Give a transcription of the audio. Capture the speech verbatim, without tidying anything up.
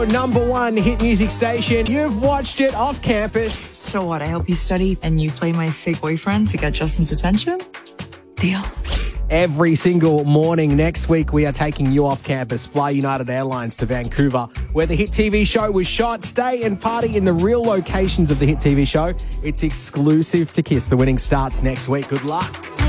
Number one hit music station. You've watched it off campus. So what, I help you study and you play my fake boyfriend to get Justin's attention? Deal. Every single morning next week, we are taking you off campus. Fly United Airlines to Vancouver, where the hit T V show was shot. Stay and party in the real locations of the hit T V show. It's exclusive to Kiss. The winning starts next week. Good luck.